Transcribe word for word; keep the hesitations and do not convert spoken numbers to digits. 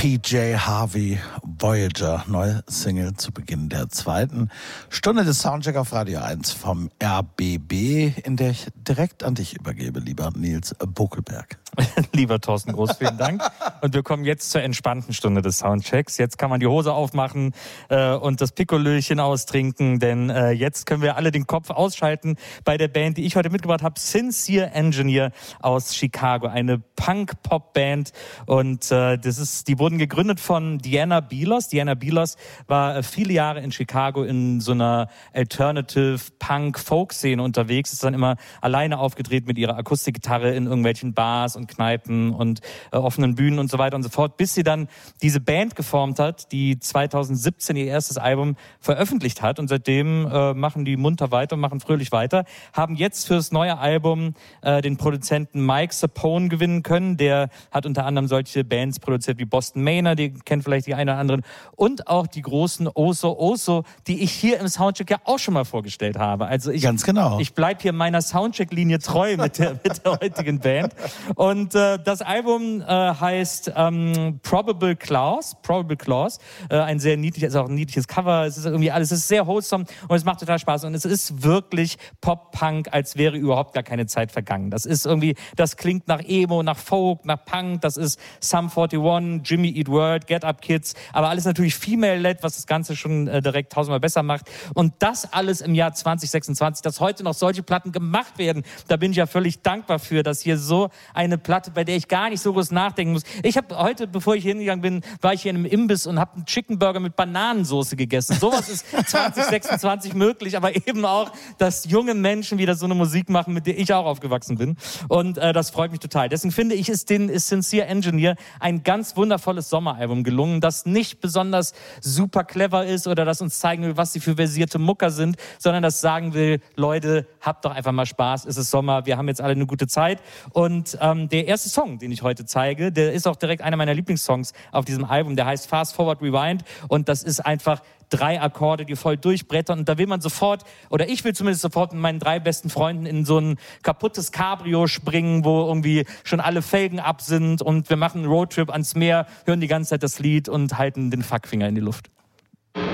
P J Harvey, Voyager, neue Single zu Beginn der zweiten Stunde des Soundcheck auf Radio eins vom R B B, in der ich direkt an dich übergebe, lieber Nils Bokelberg. Lieber Thorsten Groß, vielen Dank. Und wir kommen jetzt zur entspannten Stunde des Soundchecks. Jetzt kann man die Hose aufmachen äh, und das Pikolöchen austrinken, denn äh, jetzt können wir alle den Kopf ausschalten bei der Band, die ich heute mitgebracht habe, Sincere Engineer aus Chicago, eine Punk-Pop-Band. Und äh, das ist, die wurden gegründet von Diana Belos. Diana Belos war äh, viele Jahre in Chicago in so einer Alternative-Punk-Folk-Szene unterwegs, ist dann immer alleine aufgetreten mit ihrer Akustikgitarre in irgendwelchen Bars und Kneipen und äh, offenen Bühnen und so weiter und so fort, bis sie dann diese Band geformt hat, die zweitausendsiebzehn ihr erstes Album veröffentlicht hat, und seitdem äh, machen die munter weiter, machen fröhlich weiter, haben jetzt fürs neue Album äh, den Produzenten Mike Sapone gewinnen können, der hat unter anderem solche Bands produziert wie Boston Manor, die kennen vielleicht die einen oder anderen, und auch die großen Oso Oso, die ich hier im Soundcheck ja auch schon mal vorgestellt habe. Also ich, Ganz genau. Ich bleib hier meiner Soundcheck-Linie treu mit der, mit der heutigen Band. Und äh, das Album äh, heißt ähm, Probable Clause. Probable Clause. Äh, ein sehr niedliches, ist auch ein niedliches Cover. Es ist irgendwie alles, es ist sehr wholesome und es macht total Spaß. Und es ist wirklich Pop-Punk, als wäre überhaupt gar keine Zeit vergangen. Das ist irgendwie, das klingt nach Emo, nach Folk, nach Punk. Das ist Sum forty-one, Jimmy Eat World, Get Up Kids. Aber alles natürlich female-led, was das Ganze schon äh, direkt tausendmal besser macht. Und das alles im Jahr zwanzig sechsundzwanzig, dass heute noch solche Platten gemacht werden, da bin ich ja völlig dankbar für, dass hier so eine Platte, bei der ich gar nicht so groß nachdenken muss. Ich habe heute, bevor ich hingegangen bin, war ich hier in einem Imbiss und habe einen Chicken Burger mit Bananensoße gegessen. Sowas ist zwanzig sechsundzwanzig möglich, aber eben auch, dass junge Menschen wieder so eine Musik machen, mit der ich auch aufgewachsen bin. Und äh, das freut mich total. Deswegen finde ich, ist den ist Sincere Engineer ein ganz wundervolles Sommeralbum gelungen, das nicht besonders super clever ist oder das uns zeigen will, was sie für versierte Mucker sind, sondern das sagen will, Leute, habt doch einfach mal Spaß, es ist Sommer, wir haben jetzt alle eine gute Zeit. Und ähm, der erste Song, den ich heute zeige, der ist auch direkt einer meiner Lieblingssongs auf diesem Album, der heißt Fast Forward Rewind, und das ist einfach drei Akkorde, die voll durchbrettern, und da will man sofort, oder ich will zumindest sofort mit meinen drei besten Freunden in so ein kaputtes Cabrio springen, wo irgendwie schon alle Felgen ab sind, und wir machen einen Roadtrip ans Meer, hören die ganze Zeit das Lied und halten den Fuckfinger in die Luft.